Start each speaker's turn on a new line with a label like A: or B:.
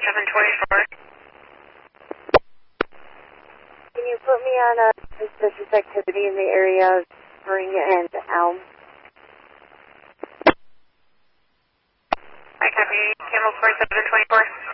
A: 724.
B: Can you put me on a suspicious activity in the area of Spring and Elm?
A: I copy. Camel Core 724.